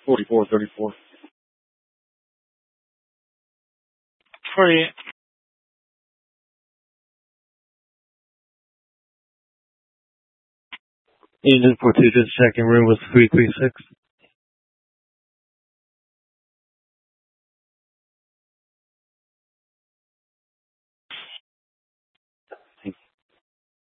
44-34. 48. Agent 42 to the second room was 336.